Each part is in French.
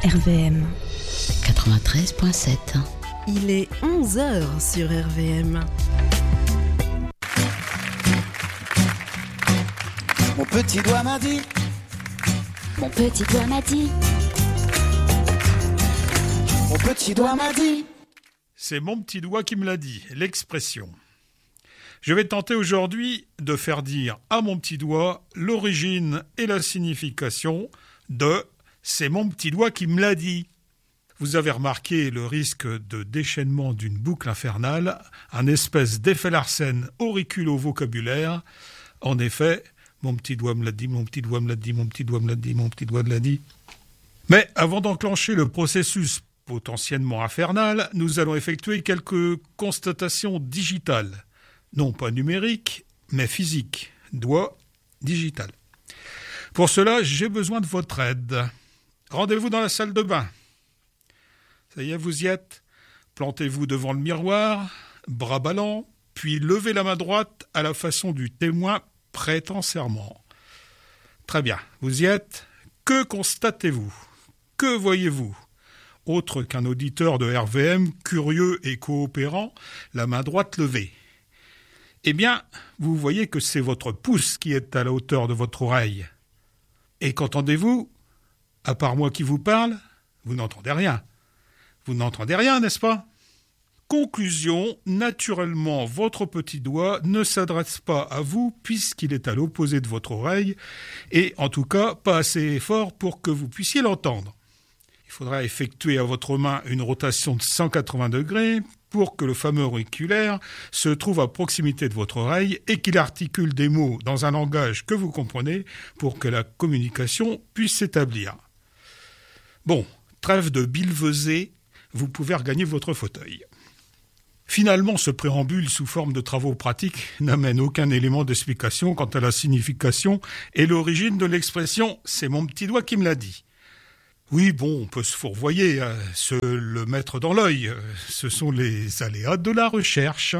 RVM 93.7. Il est 11h sur RVM. Mon petit doigt m'a dit. Mon petit doigt m'a dit. Mon petit doigt m'a dit. C'est mon petit doigt qui me l'a dit, l'expression. Je vais tenter aujourd'hui de faire dire à mon petit doigt l'origine et la signification de « c'est mon petit doigt qui me l'a dit ». Vous avez remarqué le risque de déchaînement d'une boucle infernale, un espèce d'effet Larsen auriculo-vocabulaire. En effet, mon petit doigt me l'a dit, mon petit doigt me l'a dit, mon petit doigt me l'a dit, mon petit doigt me l'a dit. Mais avant d'enclencher le processus potentiellement infernal, nous allons effectuer quelques constatations digitales. Non pas numériques, mais physiques. Doigt digital. Pour cela, j'ai besoin de votre aide. Rendez-vous dans la salle de bain. Ça y est, vous y êtes. Plantez-vous devant le miroir, bras ballants, puis levez la main droite à la façon du témoin prêtant serment. Très bien, vous y êtes. Que constatez-vous? Que voyez-vous? Autre qu'un auditeur de RVM, curieux et coopérant, la main droite levée. Eh bien, vous voyez que c'est votre pouce qui est à la hauteur de votre oreille. Et qu'entendez-vous? À part moi qui vous parle, vous n'entendez rien. Vous n'entendez rien, n'est-ce pas? Conclusion, naturellement, votre petit doigt ne s'adresse pas à vous puisqu'il est à l'opposé de votre oreille et, en tout cas, pas assez fort pour que vous puissiez l'entendre. Il faudra effectuer à votre main une rotation de 180 degrés pour que le fameux auriculaire se trouve à proximité de votre oreille et qu'il articule des mots dans un langage que vous comprenez pour que la communication puisse s'établir. Bon, trêve de billevesée, vous pouvez regagner votre fauteuil. Finalement, ce préambule sous forme de travaux pratiques n'amène aucun élément d'explication quant à la signification et l'origine de l'expression « c'est mon petit doigt qui me l'a dit ». Oui, bon, on peut se fourvoyer, se le mettre dans l'œil. Ce sont les aléas de la recherche.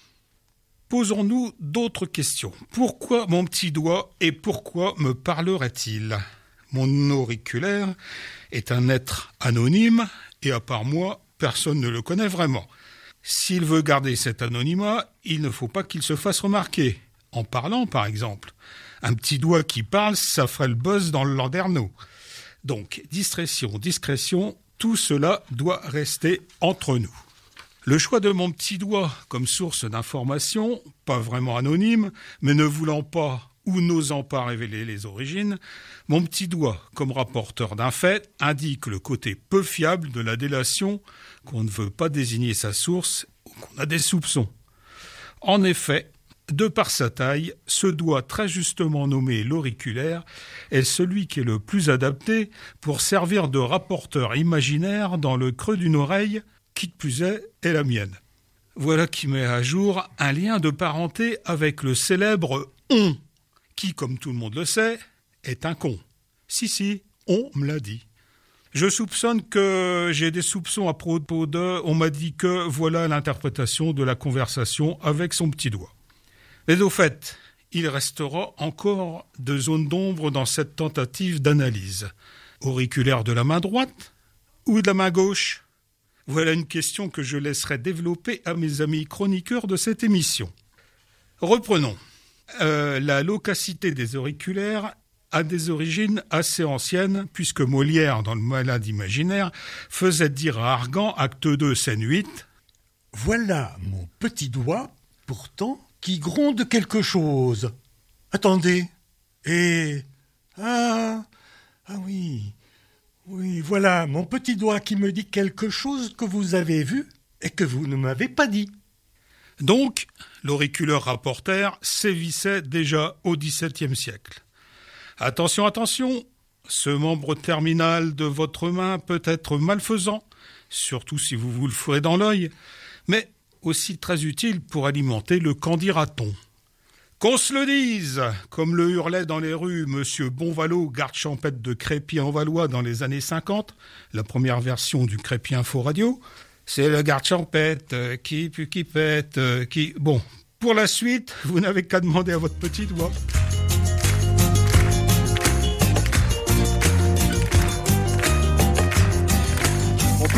Posons-nous d'autres questions. Pourquoi mon petit doigt et pourquoi me parlerait-il? Mon auriculaire est un être anonyme et à part moi, personne ne le connaît vraiment. S'il veut garder cet anonymat, il ne faut pas qu'il se fasse remarquer. En parlant, par exemple. Un petit doigt qui parle, ça ferait le buzz dans le landerneau. Donc, discrétion, tout cela doit rester entre nous. Le choix de mon petit doigt comme source d'information, pas vraiment anonyme, mais ne voulant pas ou n'osant pas révéler les origines, mon petit doigt, comme rapporteur d'un fait, indique le côté peu fiable de la délation, qu'on ne veut pas désigner sa source ou qu'on a des soupçons. En effet, de par sa taille, ce doigt très justement nommé l'auriculaire est celui qui est le plus adapté pour servir de rapporteur imaginaire dans le creux d'une oreille, qui de plus est la mienne. Voilà qui met à jour un lien de parenté avec le célèbre « on », qui, comme tout le monde le sait, est un con. Si, on me l'a dit. Je soupçonne que j'ai des soupçons à propos de « on m'a dit que » voilà l'interprétation de la conversation avec son petit doigt. Mais au fait, il restera encore deux zones d'ombre dans cette tentative d'analyse. Auriculaire de la main droite ou de la main gauche? Voilà une question que je laisserai développer à mes amis chroniqueurs de cette émission. Reprenons. La loquacité des auriculaires a des origines assez anciennes, puisque Molière, dans Le Malade imaginaire, faisait dire à Argan, acte 2, scène 8, « Voilà mon petit doigt, pourtant, qui gronde quelque chose. Attendez. Et... Ah oui, voilà mon petit doigt qui me dit quelque chose que vous avez vu et que vous ne m'avez pas dit. » Donc, l'auriculaire rapporteur sévissait déjà au XVIIe siècle. Attention, ce membre terminal de votre main peut être malfaisant, surtout si vous vous le ferez dans l'œil, mais aussi très utile pour alimenter le qu'en dira-t-on. Qu'on se le dise, comme le hurlait dans les rues Monsieur Bonvallot, garde champêtre de Crépy-en-Valois dans les années 50, la première version du Crépy Info Radio, c'est le garde champêtre qui pète, qui... Bon, pour la suite, vous n'avez qu'à demander à votre petit doigt.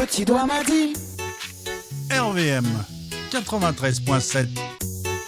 petit doigt m'a dit. RVM 93.7